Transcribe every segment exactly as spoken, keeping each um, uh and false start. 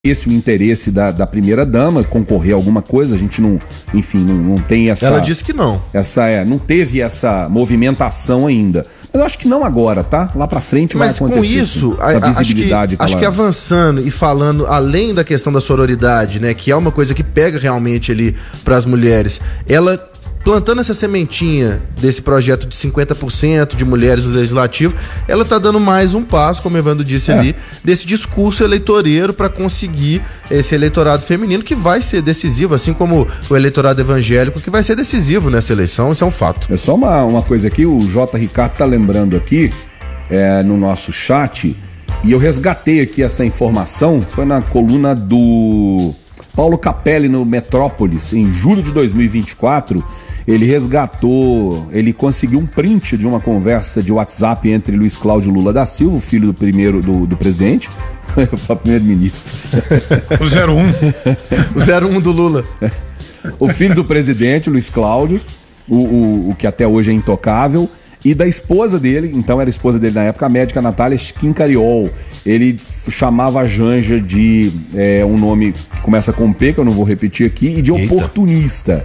esse o interesse da, da primeira-dama, concorrer a alguma coisa, a gente não, enfim, não, não tem essa... Ela disse que não. Essa, é, não teve essa movimentação ainda. Mas eu acho que não agora, tá? Lá pra frente vai Mas acontecer. com isso, essa a, visibilidade. Acho que, acho que avançando e falando além da questão da sororidade, né, que é uma coisa que pega realmente ali pras mulheres, ela... plantando essa sementinha desse projeto de cinquenta por cento de mulheres no legislativo, ela tá dando mais um passo, como o Evandro disse é. ali, desse discurso eleitoreiro para conseguir esse eleitorado feminino que vai ser decisivo, assim como o eleitorado evangélico que vai ser decisivo nessa eleição, isso é um fato. É só uma, uma coisa aqui, o J. Ricardo tá lembrando aqui, é, no nosso chat, e eu resgatei aqui essa informação, foi na coluna do Paulo Capelli no Metrópolis, em julho de dois mil e vinte e quatro. Ele resgatou, ele conseguiu um print de uma conversa de WhatsApp entre Luiz Cláudio Lula da Silva, o filho do primeiro do, do presidente, o primeiro-ministro. O zero um. O zero um do Lula. O filho do presidente, Luiz Cláudio, o, o, o que até hoje é intocável, e da esposa dele, então era a esposa dele na época, a médica Natália Quincariol. Ele chamava a Janja de é, um nome que começa com P, que eu não vou repetir aqui, e de Eita. oportunista.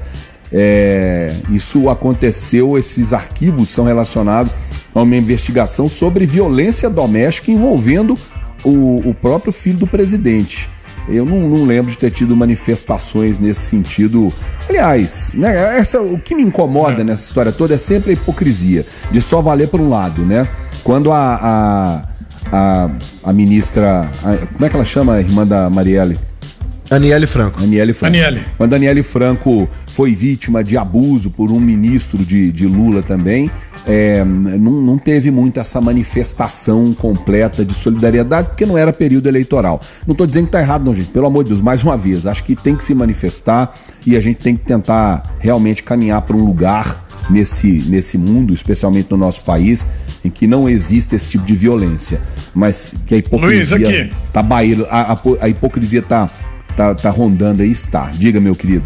É, isso aconteceu, esses arquivos são relacionados a uma investigação sobre violência doméstica envolvendo o, o próprio filho do presidente. Eu não, não lembro de ter tido manifestações nesse sentido. Aliás, né, essa, o que me incomoda é. nessa história toda é sempre a hipocrisia, de só valer por um lado, né? Quando a, a, a, a ministra, a, como é que ela chama a irmã da Marielle? Aniele Franco. Aniele Franco. Aniele. Quando a Aniele Franco foi vítima de abuso por um ministro de, de Lula também, é, não, não teve muito essa manifestação completa de solidariedade, porque não era período eleitoral. Não estou dizendo que está errado não, gente, pelo amor de Deus, mais uma vez, acho que tem que se manifestar e a gente tem que tentar realmente caminhar para um lugar nesse, nesse mundo, especialmente no nosso país, em que não existe esse tipo de violência, mas que a hipocrisia Luiz, aqui. tá baile, a, a, a hipocrisia tá Tá, tá rondando aí, está. Diga, meu querido.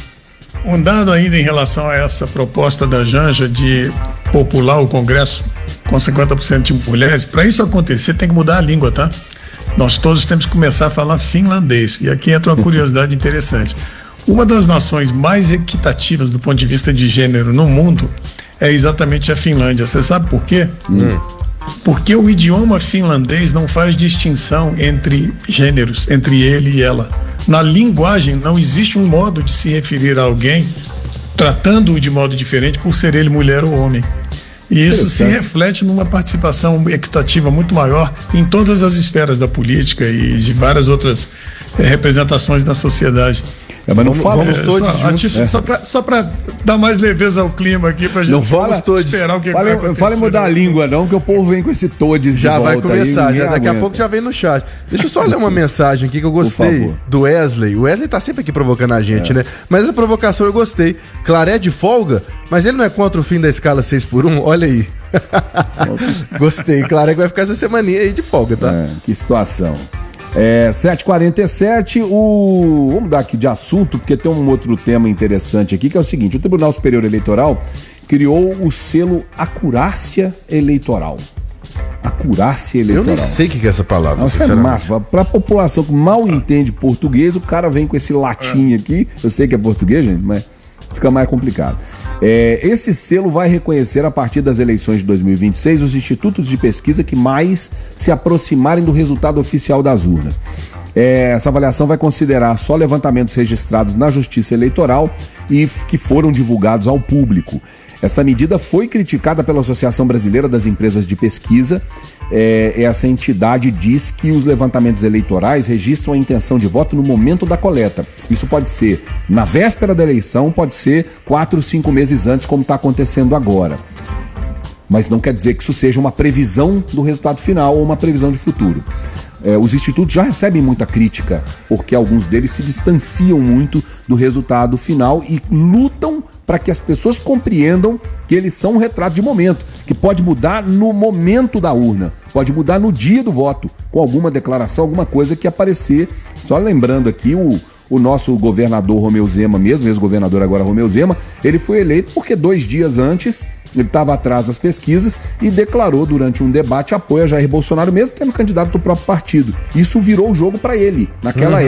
Um dado ainda em relação a essa proposta da Janja de popular o Congresso com cinquenta por cento de mulheres, para isso acontecer tem que mudar a língua, tá? Nós todos temos que começar a falar finlandês. E aqui entra uma curiosidade interessante. Uma das nações mais equitativas do ponto de vista de gênero no mundo é exatamente a Finlândia. Você sabe por quê? Hum. Porque o idioma finlandês não faz distinção entre gêneros, entre ele e ela. Na linguagem não existe um modo de se referir a alguém tratando-o de modo diferente por ser ele mulher ou homem. E isso se reflete numa participação equitativa muito maior em todas as esferas da política e de várias outras é, representações da sociedade. É, mas não vamos, fala, vamos é, todos só, juntos. Tipo, é. Só pra, só pra dar mais leveza ao clima aqui, pra gente não fala, todos esperar o que fale, vai acontecer. Fale mudar a língua não, que o povo vem com esse todes de Já volta vai começar, aí, já, daqui aguenta. a pouco já vem no chat. Deixa eu só ler uma mensagem aqui que eu gostei do Wesley. O Wesley tá sempre aqui provocando a gente, é. né? Mas essa provocação eu gostei. Claré de folga, mas ele não é contra o fim da escala seis por um? Olha aí. Gostei. Claré vai ficar essa semaninha aí de folga, tá? É, que situação. É, sete e quarenta e sete, o... vamos mudar aqui de assunto, porque tem um outro tema interessante aqui, que é o seguinte: o Tribunal Superior Eleitoral criou o selo Acurácia Eleitoral. Acurácia Eleitoral. Eu nem sei o que é essa palavra. Nossa, é massa. Pra população que mal entende português, o cara vem com esse latim aqui. Eu sei que é português, gente, mas fica mais complicado. É, esse selo vai reconhecer, a partir das eleições de dois mil e vinte e seis, os institutos de pesquisa que mais se aproximarem do resultado oficial das urnas. É, essa avaliação vai considerar só levantamentos registrados na Justiça Eleitoral e que foram divulgados ao público. Essa medida foi criticada pela Associação Brasileira das Empresas de Pesquisa. É, essa entidade diz que os levantamentos eleitorais registram a intenção de voto no momento da coleta. Isso pode ser na véspera da eleição, pode ser quatro, cinco meses antes, como está acontecendo agora. Mas não quer dizer que isso seja uma previsão do resultado final ou uma previsão de futuro. É, os institutos já recebem muita crítica, porque alguns deles se distanciam muito do resultado final e lutam para que as pessoas compreendam que eles são um retrato de momento, que pode mudar no momento da urna, pode mudar no dia do voto, com alguma declaração, alguma coisa que aparecer. Só lembrando aqui, o, O nosso governador Romeu Zema mesmo, ex-governador agora Romeu Zema, ele foi eleito porque dois dias antes ele estava atrás das pesquisas e declarou durante um debate apoio a Jair Bolsonaro, mesmo tendo candidato do próprio partido. Isso virou o jogo para ele naquela uhum.